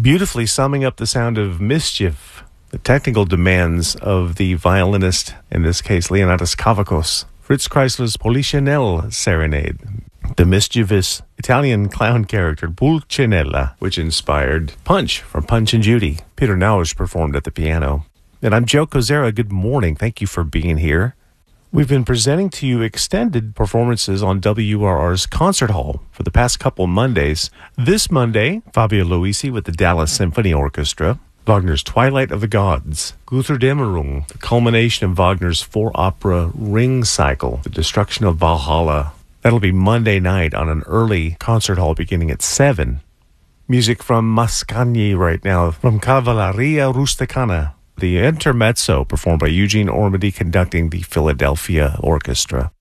beautifully summing up the sound of Mischief, the technical demands of the violinist, in this case Leonidas Kavakos, Fritz Kreisler's Polichinelle Serenade, the mischievous Italian clown character Pulcinella, which inspired Punch from Punch and Judy. Peter Nausch performed at the piano. And I'm Joe Kozera. Good morning. Thank you for being here. We've been presenting to you extended performances on WRR's Concert Hall for the past couple Mondays. This Monday, Fabio Luisi with the Dallas Symphony Orchestra, Wagner's Twilight of the Gods, Götterdämmerung, the culmination of Wagner's four-opera Ring cycle, The Destruction of Valhalla. That'll be Monday night on an early concert hall beginning at 7. Music from Mascagni right now, from Cavalleria Rusticana. The Intermezzo, performed by Eugene Ormandy, conducting the Philadelphia Orchestra.